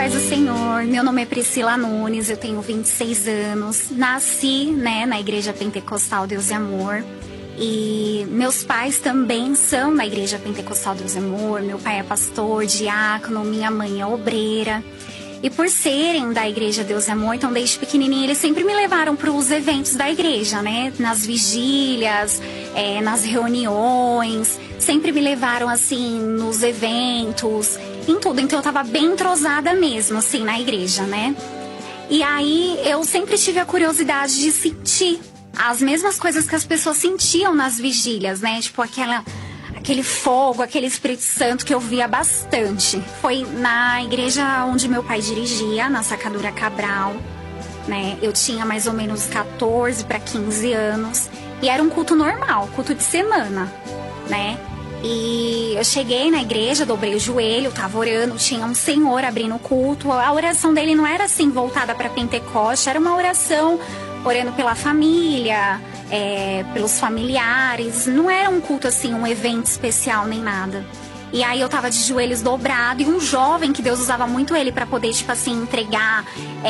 paz do Senhor. Meu nome é Priscila Nunes, eu tenho 26 anos. Nasci, na Igreja Pentecostal Deus e Amor. E meus pais também são da Igreja Pentecostal Deus e Amor. Meu pai é pastor, diácono, minha mãe é obreira. E por serem da Igreja Deus e Amor, então desde pequenininha eles sempre me levaram para os eventos da igreja, nas vigílias, nas reuniões. Sempre me levaram, assim, nos eventos, em tudo. Então eu tava bem entrosada mesmo, assim, na igreja, E aí eu sempre tive a curiosidade de sentir as mesmas coisas que as pessoas sentiam nas vigílias, Tipo aquele fogo, aquele Espírito Santo que eu via bastante. Foi na igreja onde meu pai dirigia, na Sacadura Cabral, Eu tinha mais ou menos 14 para 15 anos. E era um culto normal, culto de semana, E eu cheguei na igreja, dobrei o joelho, tava orando, tinha um senhor abrindo o culto. A oração dele não era assim voltada para Pentecoste, era uma oração orando pela família, pelos familiares. Não era um culto assim, um evento especial nem nada. E aí eu tava de joelhos dobrados e um jovem que Deus usava muito ele para poder, tipo assim, entregar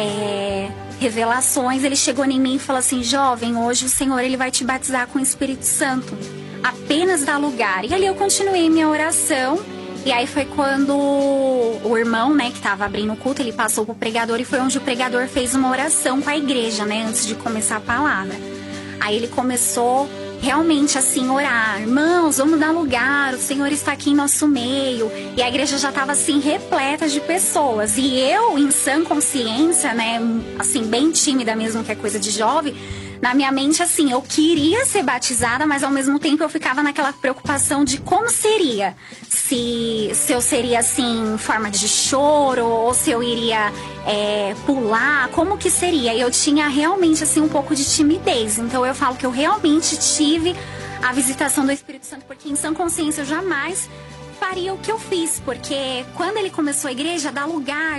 revelações. Ele chegou em mim e falou assim: jovem, hoje o Senhor ele vai te batizar com o Espírito Santo. Apenas dá lugar. E ali eu continuei minha oração. E aí foi quando o irmão, que tava abrindo o culto, ele passou pro pregador e foi onde o pregador fez uma oração com a igreja, antes de começar a palavra. Aí ele começou realmente assim, orar: irmãos, vamos dar lugar, o Senhor está aqui em nosso meio. E a igreja já estava assim, repleta de pessoas. E eu, em sã consciência, assim, bem tímida mesmo, que é coisa de jovem, na minha mente, assim, eu queria ser batizada, mas ao mesmo tempo eu ficava naquela preocupação de como seria. Se eu seria, assim, em forma de choro, ou se eu iria pular, como que seria? Eu tinha realmente, assim, um pouco de timidez. Então eu falo que eu realmente tive a visitação do Espírito Santo, porque em sã consciência eu jamais faria o que eu fiz, porque quando ele começou a igreja, dá lugar,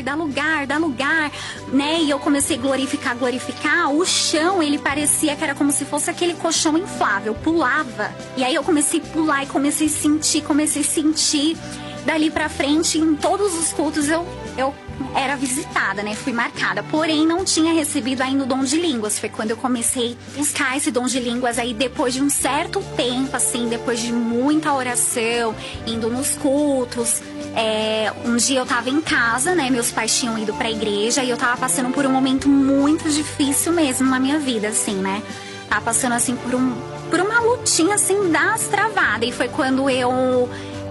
e eu comecei a glorificar, o chão, ele parecia que era como se fosse aquele colchão inflável, pulava, e aí eu comecei a pular e comecei a sentir, dali pra frente, em todos os cultos eu era visitada, fui marcada, porém não tinha recebido ainda o dom de línguas. Foi quando eu comecei a buscar esse dom de línguas, aí depois de um certo tempo, assim, depois de muita oração, indo nos cultos, um dia eu tava em casa, meus pais tinham ido pra igreja e eu tava passando por um momento muito difícil mesmo na minha vida, assim, tava passando, assim, por uma lutinha, assim, das travadas, e foi quando eu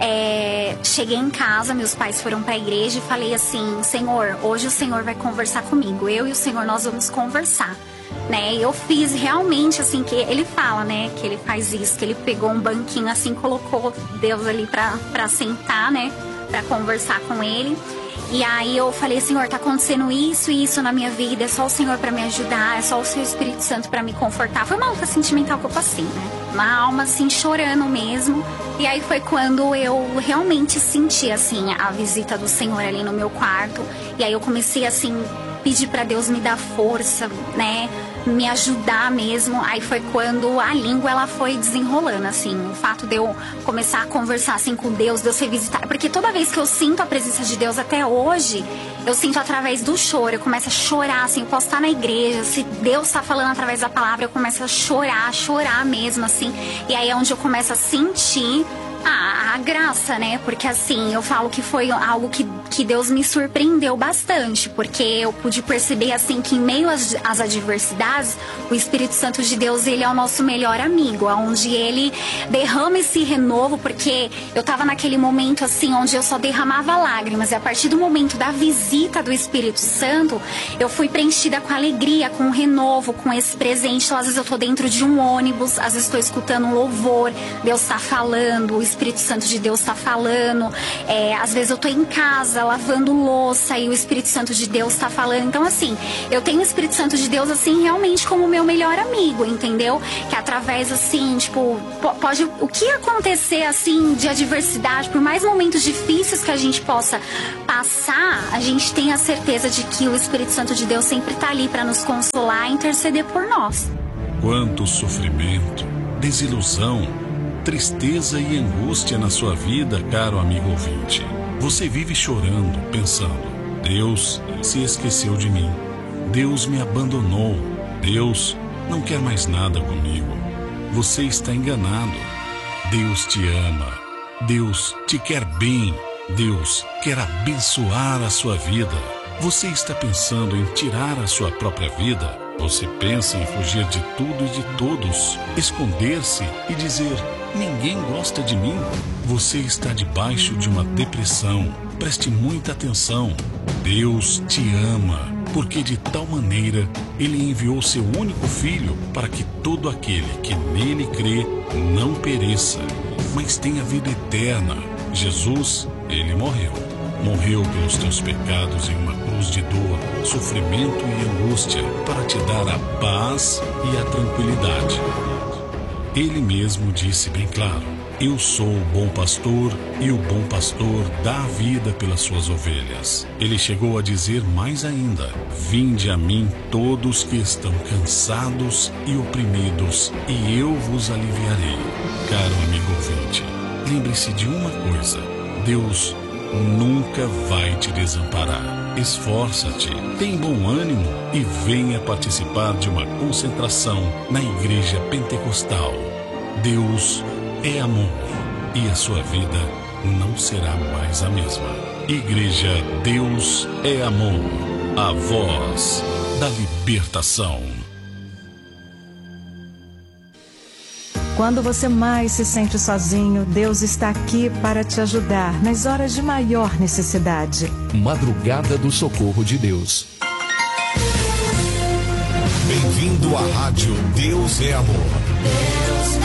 cheguei em casa, meus pais foram pra igreja e falei assim: Senhor, hoje o Senhor vai conversar comigo, eu e o Senhor nós vamos conversar, eu fiz realmente assim, que ele fala, que ele faz isso, que ele pegou um banquinho assim, colocou Deus ali pra sentar, pra conversar com ele. E aí eu falei: Senhor, tá acontecendo isso e isso na minha vida, é só o Senhor pra me ajudar, é só o seu Espírito Santo pra me confortar. Foi uma luta sentimental que eu passei, uma alma assim, chorando mesmo. E aí foi quando eu realmente senti, assim, a visita do Senhor ali no meu quarto. E aí eu comecei, assim, pedir pra Deus me dar força, me ajudar mesmo. Aí foi quando a língua, ela foi desenrolando, assim. O fato de eu começar a conversar, assim, com Deus, de eu ser visitada. Porque toda vez que eu sinto a presença de Deus, até hoje, eu sinto através do choro. Eu começo a chorar, assim, eu posso estar na igreja, se Deus está falando através da palavra, eu começo a chorar mesmo, assim. E aí é onde eu começo a sentir a graça, porque assim, eu falo que foi algo que Deus me surpreendeu bastante, porque eu pude perceber, assim, que em meio às adversidades, o Espírito Santo de Deus, ele é o nosso melhor amigo, onde ele derrama esse renovo, porque eu tava naquele momento, assim, onde eu só derramava lágrimas, e a partir do momento da visita do Espírito Santo, eu fui preenchida com alegria, com renovo, com esse presente. Então, às vezes eu tô dentro de um ônibus, às vezes estou escutando um louvor, Deus tá falando, o Espírito Santo de Deus tá falando, às vezes eu tô em casa lavando louça e o Espírito Santo de Deus tá falando. Então, assim, eu tenho o Espírito Santo de Deus, assim, realmente como meu melhor amigo, entendeu? Que através, assim, tipo, pode o que acontecer, assim, de adversidade, por mais momentos difíceis que a gente possa passar, a gente tem a certeza de que o Espírito Santo de Deus sempre tá ali para nos consolar e interceder por nós. Quanto sofrimento, desilusão, tristeza e angústia na sua vida, caro amigo ouvinte. Você vive chorando, pensando: Deus se esqueceu de mim. Deus me abandonou. Deus não quer mais nada comigo. Você está enganado. Deus te ama. Deus te quer bem. Deus quer abençoar a sua vida. Você está pensando em tirar a sua própria vida? Você pensa em fugir de tudo e de todos, esconder-se e dizer: ninguém gosta de mim? Você está debaixo de uma depressão. Preste muita atenção. Deus te ama, porque de tal maneira Ele enviou seu único Filho para que todo aquele que nele crê não pereça, mas tenha vida eterna. Jesus, Ele morreu. Morreu pelos teus pecados em uma cruz de dor, sofrimento e angústia, para te dar a paz e a tranquilidade. Ele mesmo disse bem claro: eu sou o bom pastor e o bom pastor dá a vida pelas suas ovelhas. Ele chegou a dizer mais ainda: vinde a mim todos que estão cansados e oprimidos, e eu vos aliviarei. Caro amigo ouvinte, lembre-se de uma coisa: Deus nunca vai te desamparar. Esforça-te, tem bom ânimo e venha participar de uma concentração na Igreja Pentecostal. Deus é amor e a sua vida não será mais a mesma. Igreja Deus é Amor, a voz da libertação. Quando você mais se sente sozinho, Deus está aqui para te ajudar nas horas de maior necessidade. Madrugada do Socorro de Deus. Bem-vindo à Rádio Deus é Amor. Deus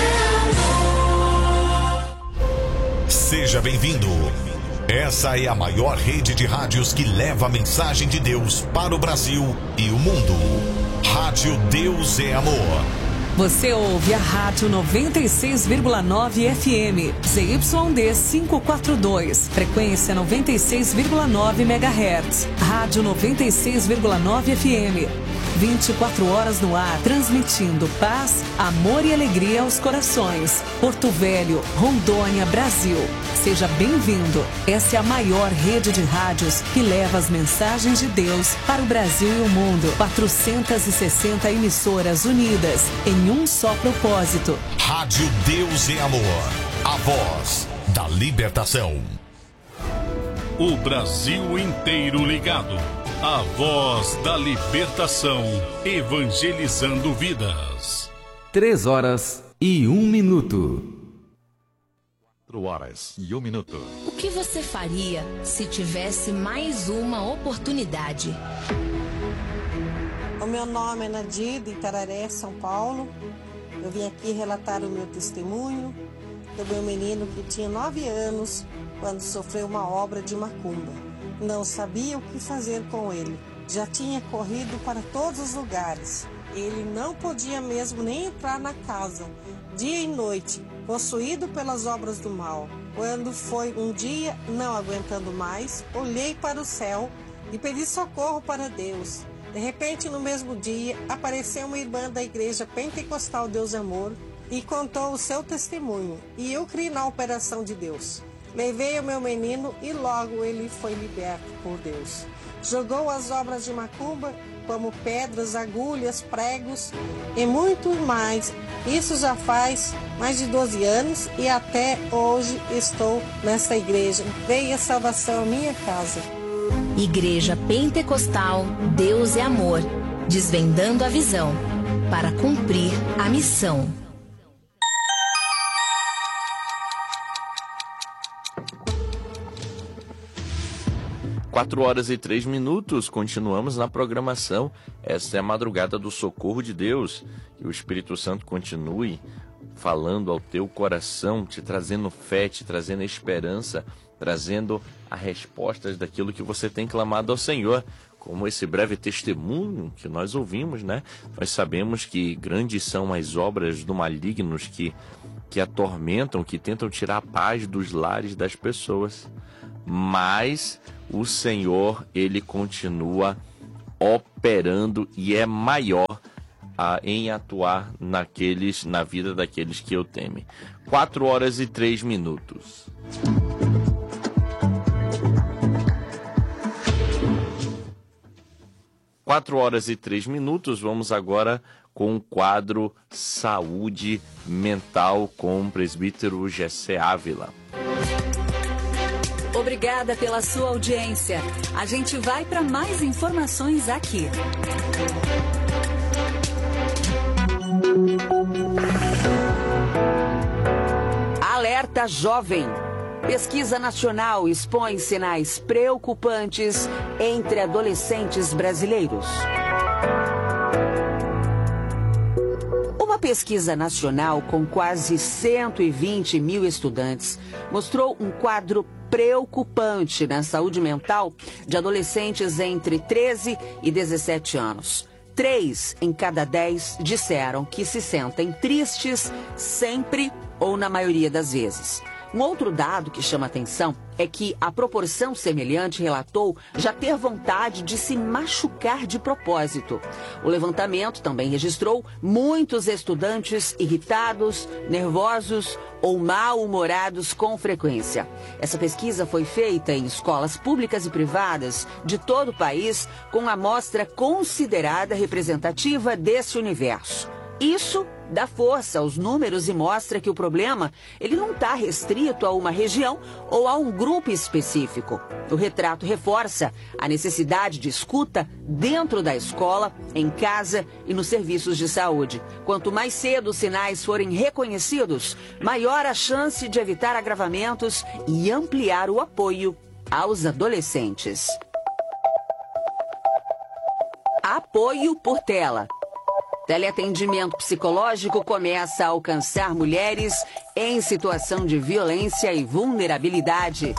é amor. Seja bem-vindo. Essa é a maior rede de rádios que leva a mensagem de Deus para o Brasil e o mundo. Rádio Deus é Amor. Você ouve a Rádio 96,9 FM, ZYD 542, frequência 96,9 MHz, Rádio 96,9 FM, 24 horas no ar, transmitindo paz, amor e alegria aos corações. Porto Velho, Rondônia, Brasil. Seja bem-vindo. Essa é a maior rede de rádios que leva as mensagens de Deus para o Brasil e o mundo. 460 emissoras unidas em um só propósito. Rádio Deus é Amor, a voz da libertação. O Brasil inteiro ligado. A voz da libertação, evangelizando vidas. 3h01. 4h01. O que você faria se tivesse mais uma oportunidade? O meu nome é Nadir, de Itararé, São Paulo. Eu vim aqui relatar o meu testemunho do meu menino que tinha 9 anos quando sofreu uma obra de macumba. Não sabia o que fazer com ele. Já tinha corrido para todos os lugares. Ele não podia mesmo nem entrar na casa, dia e noite, possuído pelas obras do mal. Quando foi um dia, não aguentando mais, olhei para o céu e pedi socorro para Deus. De repente, no mesmo dia, apareceu uma irmã da Igreja Pentecostal Deus Amor e contou o seu testemunho. E eu criei na operação de Deus. Levei o meu menino e logo ele foi liberto por Deus. Jogou as obras de macumba, como pedras, agulhas, pregos e muito mais. Isso já faz mais de 12 anos e até hoje estou nessa igreja. Veio a salvação à minha casa. Igreja Pentecostal Deus é Amor, desvendando a visão para cumprir a missão. 4h03, continuamos na programação. Essa é a Madrugada do Socorro de Deus. Que o Espírito Santo continue falando ao teu coração, te trazendo fé, te trazendo esperança, trazendo as respostas daquilo que você tem clamado ao Senhor. Como esse breve testemunho que nós ouvimos, né? Nós sabemos que grandes são as obras do maligno que atormentam, que tentam tirar a paz dos lares das pessoas. Mas o Senhor, Ele continua operando e é maior em atuar na vida daqueles que o temem. 4h03. 4 horas e 3 minutos, vamos agora com o quadro Saúde Mental com o presbítero Gessé Ávila. Obrigada pela sua audiência. A gente vai para mais informações aqui. Alerta Jovem. Pesquisa nacional expõe sinais preocupantes entre adolescentes brasileiros. Uma pesquisa nacional com quase 120 mil estudantes mostrou um quadro preocupante na saúde mental de adolescentes entre 13 e 17 anos. 3 em cada 10 disseram que se sentem tristes sempre ou na maioria das vezes. Um outro dado que chama atenção é que a proporção semelhante relatou já ter vontade de se machucar de propósito. O levantamento também registrou muitos estudantes irritados, nervosos ou mal-humorados com frequência. Essa pesquisa foi feita em escolas públicas e privadas de todo o país, com amostra considerada representativa desse universo. Isso dá força aos números e mostra que o problema ele não está restrito a uma região ou a um grupo específico. O retrato reforça a necessidade de escuta dentro da escola, em casa e nos serviços de saúde. Quanto mais cedo os sinais forem reconhecidos, maior a chance de evitar agravamentos e ampliar o apoio aos adolescentes. Apoio por tela. Teleatendimento psicológico começa a alcançar mulheres em situação de violência e vulnerabilidade.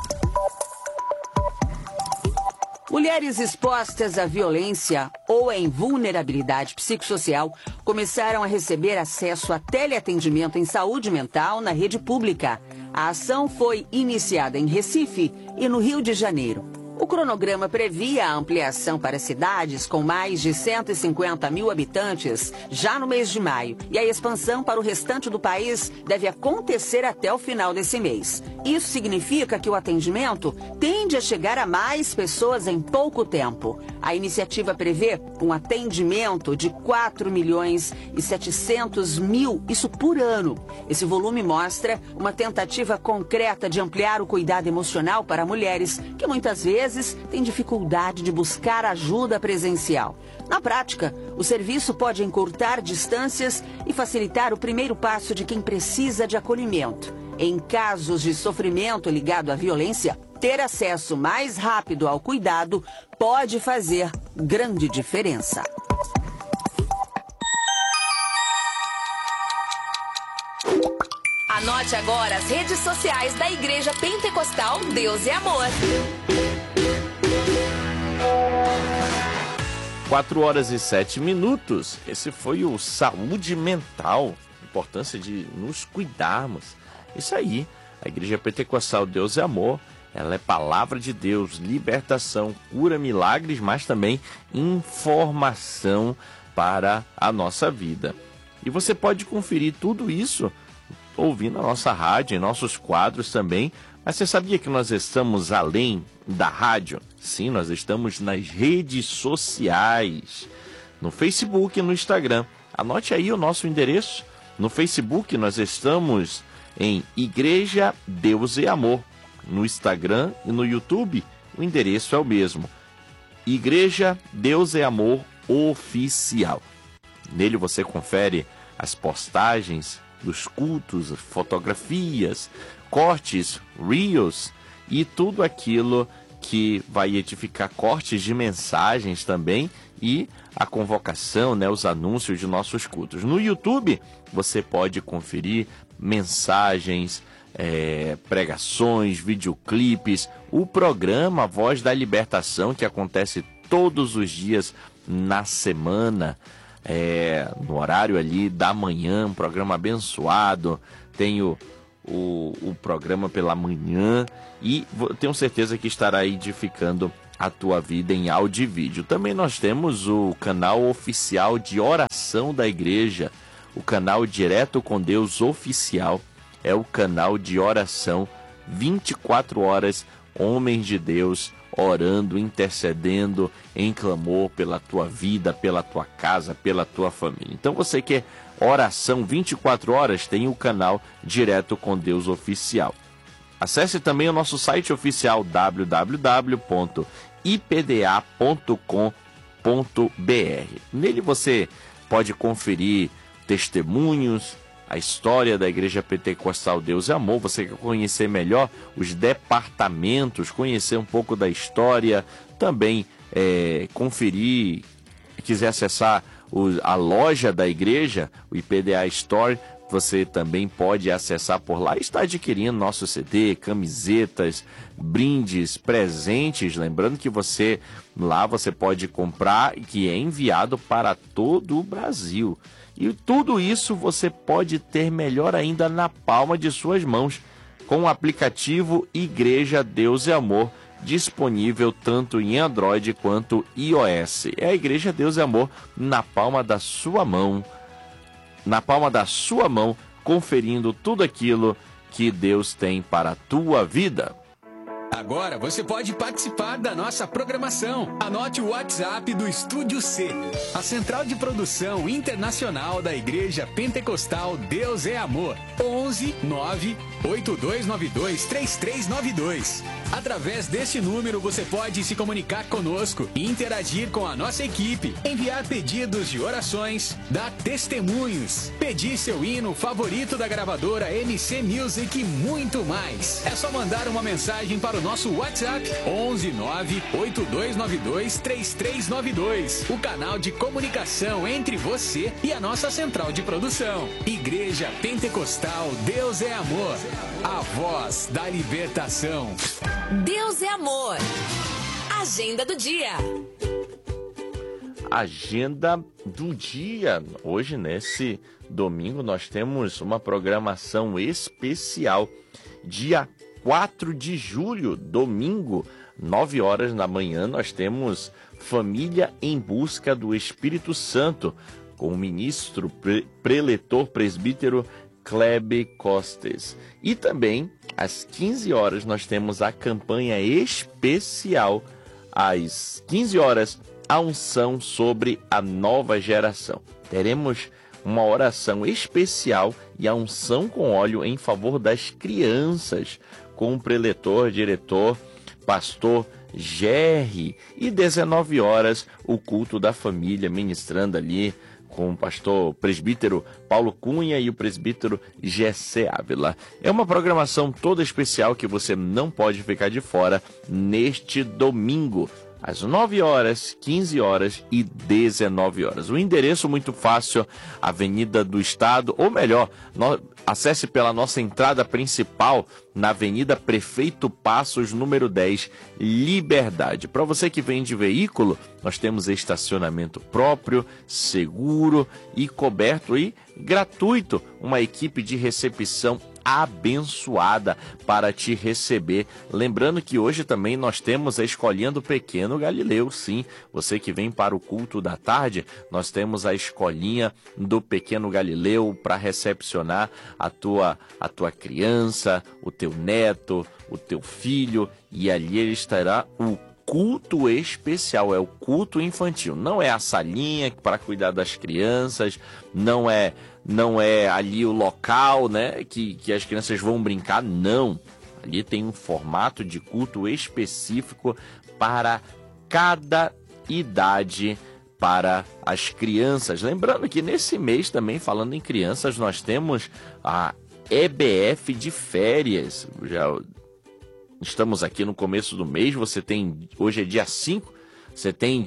Mulheres expostas à violência ou em vulnerabilidade psicossocial começaram a receber acesso a teleatendimento em saúde mental na rede pública. A ação foi iniciada em Recife e no Rio de Janeiro. O cronograma previa a ampliação para cidades com mais de 150 mil habitantes já no mês de maio. E a expansão para o restante do país deve acontecer até o final desse mês. Isso significa que o atendimento tende a chegar a mais pessoas em pouco tempo. A iniciativa prevê um atendimento de 4.700.000, isso por ano. Esse volume mostra uma tentativa concreta de ampliar o cuidado emocional para mulheres que muitas vezes têm dificuldade de buscar ajuda presencial. Na prática, o serviço pode encurtar distâncias e facilitar o primeiro passo de quem precisa de acolhimento. Em casos de sofrimento ligado à violência, ter acesso mais rápido ao cuidado pode fazer grande diferença. Anote agora as redes sociais da Igreja Pentecostal Deus é Amor. 4 horas e 7 minutos. Esse foi o Saúde Mental. Importância de nos cuidarmos. Isso aí. A Igreja Pentecostal Deus é Amor. Ela é palavra de Deus, libertação, cura, milagres, mas também informação para a nossa vida. E você pode conferir tudo isso ouvindo a nossa rádio, em nossos quadros também. Mas você sabia que nós estamos além da rádio? Sim, nós estamos nas redes sociais, no Facebook e no Instagram. Anote aí o nosso endereço. No Facebook nós estamos em Igreja Deus e Amor. No Instagram e no YouTube o endereço é o mesmo. Igreja Deus e Amor Oficial. Nele você confere as postagens dos cultos, fotografias, cortes, reels e tudo aquilo que vai edificar, cortes de mensagens também e a convocação, os anúncios de nossos cultos. No YouTube você pode conferir mensagens, pregações, videoclipes, o programa Voz da Libertação, que acontece todos os dias na semana, no horário ali da manhã, um programa abençoado. Tem o programa pela manhã e tenho certeza que estará edificando a tua vida em áudio e vídeo. Também nós temos o canal oficial de oração da igreja, o canal Direto com Deus Oficial. É o canal de oração 24 horas, homens de Deus orando, intercedendo em clamor pela tua vida, pela tua casa, pela tua família. Então você quer oração 24 horas, tem o canal Direto com Deus Oficial. Acesse também o nosso site oficial www.ipda.com.br. Nele você pode conferir testemunhos, a história da Igreja Pentecostal Deus é Amor. Você quer conhecer melhor os departamentos, conhecer um pouco da história, também conferir, quiser acessar a loja da igreja, o IPDA Store, você também pode acessar por lá e está adquirindo nosso CD, camisetas, brindes, presentes. Lembrando que lá você pode comprar, que é enviado para todo o Brasil. E tudo isso você pode ter melhor ainda na palma de suas mãos, com o aplicativo Igreja Deus é Amor, disponível tanto em Android quanto iOS. É a Igreja Deus é Amor na palma da sua mão. Na palma da sua mão, conferindo tudo aquilo que Deus tem para a tua vida. Agora você pode participar da nossa programação. Anote o WhatsApp do Estúdio C, a central de produção internacional da Igreja Pentecostal Deus é Amor. 11 9 8292 3392. Através deste número você pode se comunicar conosco e interagir com a nossa equipe, enviar pedidos de orações, dar testemunhos, pedir seu hino favorito da gravadora MC Music e muito mais. É só mandar uma mensagem para o nosso WhatsApp 11 9 8292 3392. O canal de comunicação entre você e a nossa central de produção. Igreja Pentecostal Deus é Amor, a voz da libertação. Deus é Amor. Agenda do dia. Agenda do dia. Hoje, nesse domingo, nós temos uma programação especial. Dia 4 de julho, domingo, 9 horas da manhã, nós temos Família em Busca do Espírito Santo, com o ministro preletor presbítero Klebe Costes. E também, às 15 horas, nós temos a campanha especial, às 15 horas, a unção sobre a nova geração. Teremos uma oração especial e a unção com óleo em favor das crianças, com o preletor, diretor, pastor Gerry. E 19 horas, o culto da família, ministrando ali com o pastor presbítero Paulo Cunha e o presbítero Gessé Ávila. É uma programação toda especial que você não pode ficar de fora neste domingo, às 9 horas, 15 horas e 19 horas. O endereço muito fácil, Avenida do Estado, ou melhor, acesse pela nossa entrada principal na Avenida Prefeito Passos, número 10, Liberdade. Para você que vem de veículo, nós temos estacionamento próprio, seguro e coberto e gratuito. Uma equipe de recepção abençoada para te receber. Lembrando que hoje também nós temos a escolinha do Pequeno Galileu. Sim, você que vem para o culto da tarde, nós temos a escolinha do Pequeno Galileu para recepcionar a tua criança, o teu neto, o teu filho, e ali ele estará o culto especial, é o culto infantil. Não é a salinha para cuidar das crianças, não é ali o local, né, que as crianças vão brincar, não. Ali tem um formato de culto específico para cada idade, para as crianças. Lembrando que nesse mês também, falando em crianças, nós temos a EBF de férias. Já estamos aqui no começo do mês, hoje é dia 5, você tem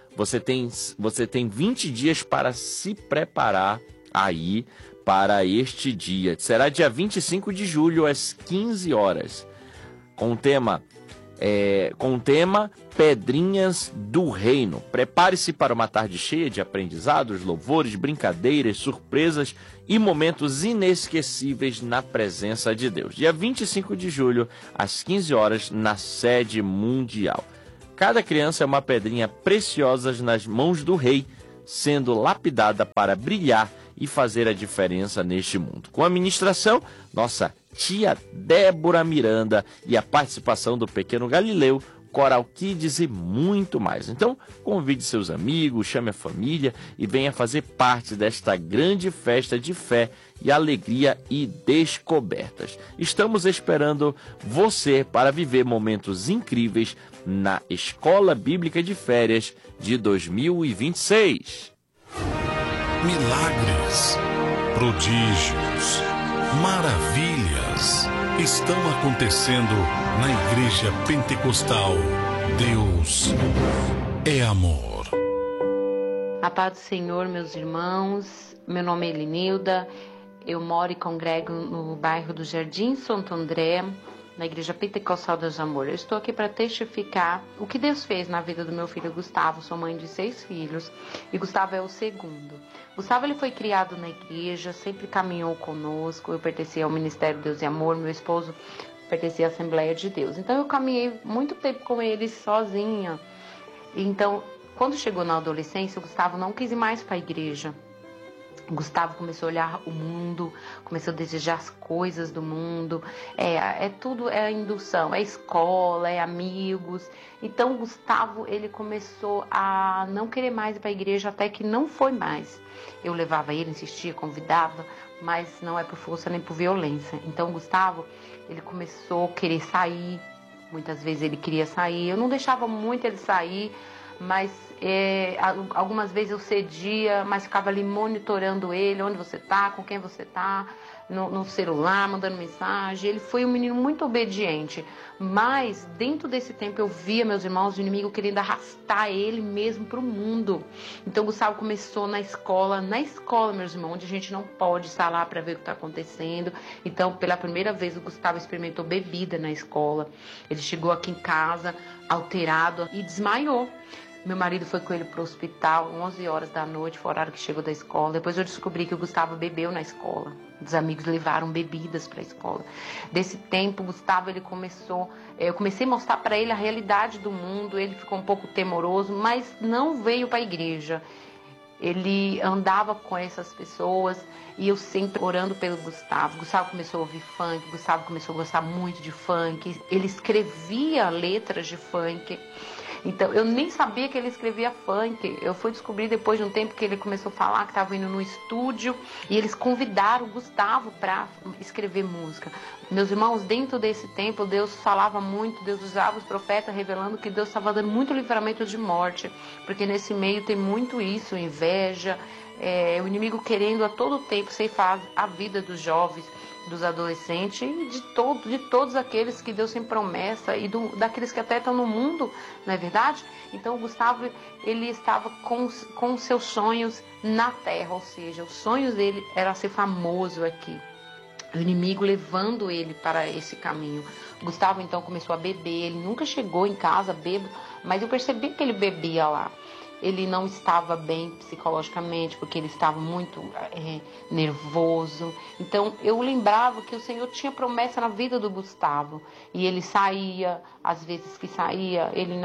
20 dias para se preparar aí para este dia. Será dia 25 de julho, às 15 horas, com o tema Pedrinhas do Reino. Prepare-se para uma tarde cheia de aprendizados, louvores, brincadeiras, surpresas e momentos inesquecíveis na presença de Deus. Dia 25 de julho, às 15 horas, na sede mundial. Cada criança é uma pedrinha preciosa nas mãos do Rei, sendo lapidada para brilhar e fazer a diferença neste mundo. Com a ministração, nossa tia Débora Miranda e a participação do Pequeno Galileu, Coral Kids e muito mais. Então, convide seus amigos, chame a família e venha fazer parte desta grande festa de fé e alegria e descobertas. Estamos esperando você para viver momentos incríveis na Escola Bíblica de Férias de 2026. Milagres, prodígios, maravilhas estão acontecendo na Igreja Pentecostal. Deus é amor. A paz do Senhor, meus irmãos. Meu nome é Elinilda. Eu moro e congrego no bairro do Jardim Santo André, na Igreja Pentecostal Deus Amor. Eu estou aqui para testificar o que Deus fez na vida do meu filho Gustavo. Sou mãe de 6 filhos e Gustavo é o segundo. Gustavo ele foi criado na igreja, sempre caminhou conosco. Eu pertencia ao Ministério Deus e Amor, meu esposo pertencia à Assembleia de Deus. Então eu caminhei muito tempo com ele sozinha. Então, quando chegou na adolescência, o Gustavo não quis ir mais para a igreja. Gustavo começou a olhar o mundo, começou a desejar as coisas do mundo, tudo é indução, é escola, é amigos. Então Gustavo ele começou a não querer mais ir para a igreja até que não foi mais. Eu levava ele, insistia, convidava, mas não é por força nem por violência. Então Gustavo ele começou a querer sair, muitas vezes ele queria sair, eu não deixava muito ele sair, mas algumas vezes eu cedia, mas ficava ali monitorando ele, onde você tá, com quem você tá, no celular, mandando mensagem. Ele foi um menino muito obediente, mas dentro desse tempo eu via, meus irmãos, o inimigo querendo arrastar ele mesmo para o mundo. Então Gustavo começou na escola, meus irmãos, onde a gente não pode estar lá para ver o que está acontecendo. Então pela primeira vez o Gustavo experimentou bebida na escola. Ele chegou aqui em casa alterado e desmaiou. Meu marido foi com ele para o hospital, 11 horas da noite, foi o horário que chegou da escola. Depois eu descobri que o Gustavo bebeu na escola. Os amigos levaram bebidas para a escola. Desse tempo, o Gustavo ele começou... Eu comecei a mostrar para ele a realidade do mundo. Ele ficou um pouco temoroso, mas não veio para a igreja. Ele andava com essas pessoas e eu sempre orando pelo Gustavo. Gustavo começou a ouvir funk, Gustavo começou a gostar muito de funk. Ele escrevia letras de funk. Então, eu nem sabia que ele escrevia funk. Eu fui descobrir depois de um tempo que ele começou a falar que estava indo no estúdio e eles convidaram o Gustavo para escrever música. Meus irmãos, dentro desse tempo, Deus falava muito, Deus usava os profetas revelando que Deus estava dando muito livramento de morte, porque nesse meio tem muito isso, inveja, o inimigo querendo a todo tempo ceifar a vida dos jovens, dos adolescentes e de todos aqueles que Deus tem promessa e daqueles que até estão no mundo, não é verdade? Então o Gustavo, ele estava com os seus sonhos na terra, ou seja, os sonhos dele era ser famoso aqui. O inimigo levando ele para esse caminho. O Gustavo então começou a beber, ele nunca chegou em casa bêbado, mas eu percebi que ele bebia lá. Ele não estava bem psicologicamente, porque ele estava muito nervoso. Então, eu lembrava que o Senhor tinha promessa na vida do Gustavo. E ele saía, às vezes que saía, ele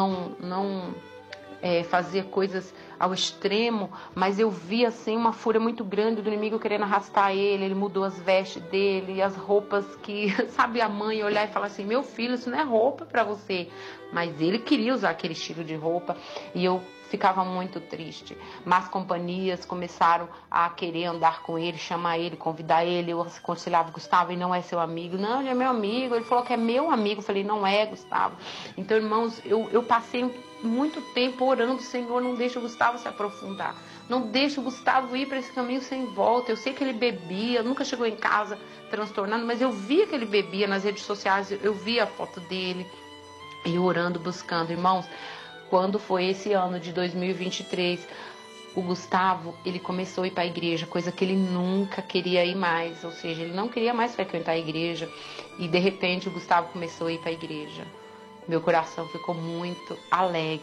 não fazia coisas ao extremo, mas eu via assim uma fúria muito grande do inimigo querendo arrastar ele. Ele mudou as vestes dele, as roupas que, sabe, a mãe olhar e falar assim, meu filho, isso não é roupa para você. Mas ele queria usar aquele estilo de roupa e eu ficava muito triste. Más companhias começaram a querer andar com ele, chamar ele, convidar ele. Eu aconselhava, Gustavo, ele não é seu amigo. Não, ele é meu amigo. Ele falou que é meu amigo. Eu falei, não é, Gustavo. Então, irmãos, eu passei muito tempo orando, Senhor, não deixa o Gustavo se aprofundar. Não deixa o Gustavo ir para esse caminho sem volta. Eu sei que ele bebia, nunca chegou em casa transtornado, mas eu via que ele bebia nas redes sociais, eu via a foto dele. E orando, buscando, irmãos. Quando foi esse ano de 2023, o Gustavo, ele começou a ir para a igreja, coisa que ele nunca queria ir mais, ou seja, ele não queria mais frequentar a igreja, e de repente o Gustavo começou a ir para a igreja. Meu coração ficou muito alegre,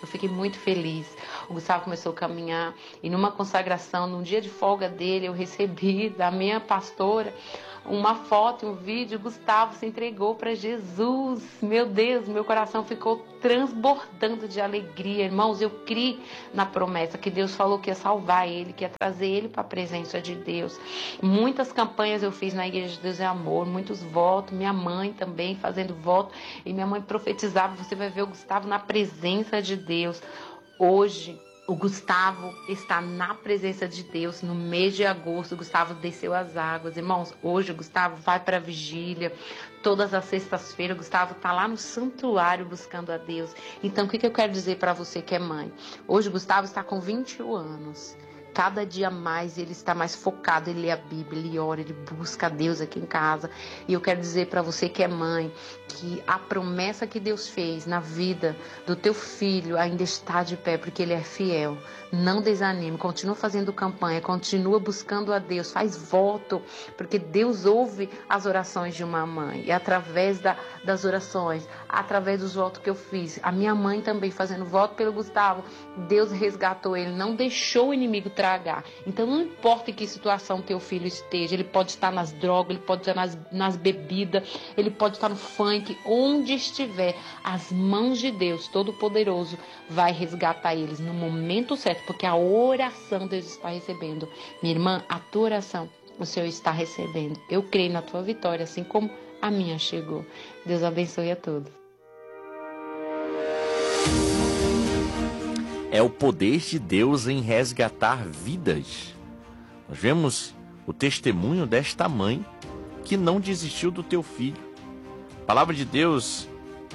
Eu fiquei muito feliz. O Gustavo começou a caminhar e numa consagração, num dia de folga dele, eu recebi da minha pastora uma foto, um vídeo. Gustavo se entregou para Jesus. Meu Deus, meu coração ficou transbordando de alegria. Irmãos, eu criei na promessa que Deus falou que ia salvar ele, que ia trazer ele para a presença de Deus. Muitas campanhas eu fiz na Igreja de Deus é Amor, muitos votos, minha mãe também fazendo voto, e minha mãe profetizava: você vai ver o Gustavo na presença de Deus. Hoje, o Gustavo está na presença de Deus. No mês de agosto, o Gustavo desceu as águas. Irmãos, hoje o Gustavo vai para a vigília. Todas as sextas-feiras, o Gustavo está lá no santuário buscando a Deus. Então, o que eu quero dizer para você que é mãe? Hoje o Gustavo está com 21 anos. Cada dia mais ele está mais focado, ele lê a Bíblia, ele ora, ele busca a Deus aqui em casa. E eu quero dizer para você que é mãe, que a promessa que Deus fez na vida do teu filho ainda está de pé, porque ele é fiel. Não desanime, continua fazendo campanha, continua buscando a Deus, faz voto, porque Deus ouve as orações de uma mãe. E através das orações, através dos votos que eu fiz, a minha mãe também fazendo voto pelo Gustavo, Deus resgatou ele, não deixou o inimigo tragar. Então não importa em que situação teu filho esteja, ele pode estar nas drogas, ele pode estar nas bebidas, ele pode estar no funk, onde estiver, as mãos de Deus Todo-Poderoso vai resgatar eles no momento certo, porque a oração Deus está recebendo. Minha irmã, a tua oração o Senhor está recebendo. Eu creio na tua vitória, assim como a minha chegou. Deus abençoe a todos. É o poder de Deus em resgatar vidas. Nós vemos o testemunho desta mãe que não desistiu do teu filho. A palavra de Deus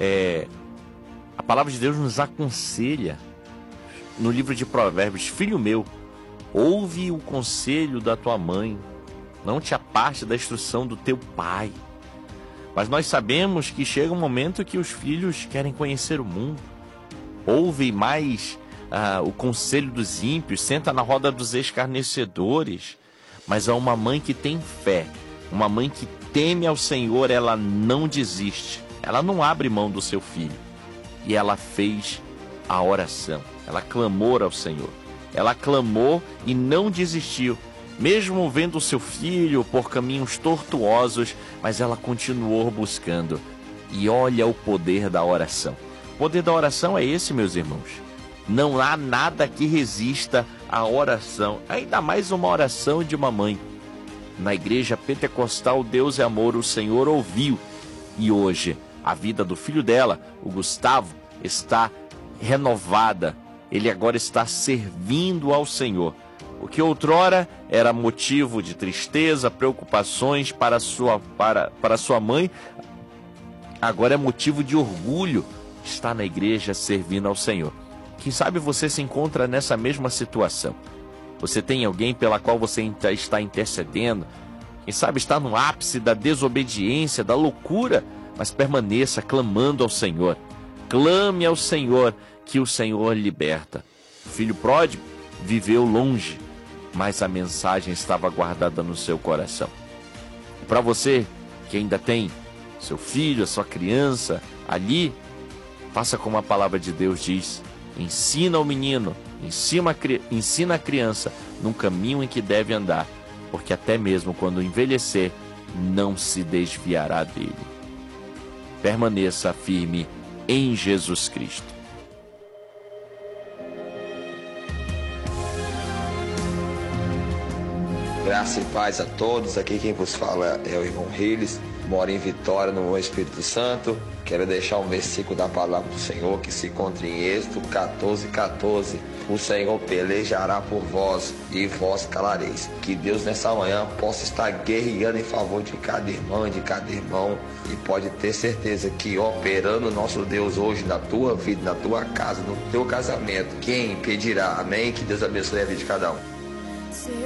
nos aconselha no livro de Provérbios: filho meu, ouve o conselho da tua mãe, não te aparte da instrução do teu pai. Mas nós sabemos que chega um momento que os filhos querem conhecer o mundo, ouvem mais o conselho dos ímpios, senta na roda dos escarnecedores. Mas há uma mãe que tem fé, uma mãe que teme ao Senhor, ela não desiste, ela não abre mão do seu filho. E ela fez a oração, ela clamou ao Senhor, ela clamou e não desistiu, mesmo vendo o seu filho por caminhos tortuosos, mas ela continuou buscando. E olha o poder da oração. O poder da oração é esse, meus irmãos. Não há nada que resista à oração, ainda mais uma oração de uma mãe. Na Igreja Pentecostal Deus é Amor, o Senhor ouviu. E hoje, a vida do filho dela, o Gustavo, está renovada. Ele agora está servindo ao Senhor. O que outrora era motivo de tristeza, preocupações para sua mãe, agora é motivo de orgulho. Está na igreja servindo ao Senhor. Quem sabe você se encontra nessa mesma situação. Você tem alguém pela qual você está intercedendo. Quem sabe está no ápice da desobediência, da loucura, mas permaneça clamando ao Senhor. Clame ao Senhor, que o Senhor liberta. O filho pródigo viveu longe, mas a mensagem estava guardada no seu coração. E para você que ainda tem seu filho, a sua criança ali, faça como a palavra de Deus diz: ensina o menino, ensina a criança no caminho em que deve andar, porque até mesmo quando envelhecer, não se desviará dele. Permaneça firme em Jesus Cristo. Graça e paz a todos. Aqui quem vos fala é o irmão Riles, moro em Vitória, no Espírito Santo. Quero deixar um versículo da palavra do Senhor que se encontra em Êxodo 14:14. O Senhor pelejará por vós e vós calareis. Que Deus nessa manhã possa estar guerreando em favor de cada irmã, de cada irmão. E pode ter certeza que operando o nosso Deus hoje na tua vida, na tua casa, no teu casamento, quem impedirá? Amém? Que Deus abençoe a vida de cada um.